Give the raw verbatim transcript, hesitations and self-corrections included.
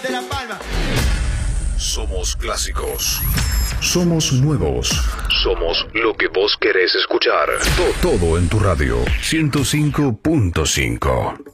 levante la palma. Somos clásicos. Somos nuevos. Somos lo que vos querés escuchar. To- todo en tu radio. ciento cinco punto cinco.